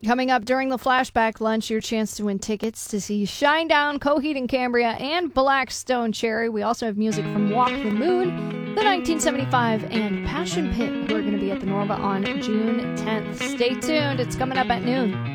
Coming up during the flashback lunch, your chance to win tickets to see Shinedown, Coheed and Cambria, and Black Stone Cherry. We also have music from Walk the Moon, the 1975, and Passion Pit, who are going to be at the Norva on June 10th. Stay tuned. It's coming up at noon.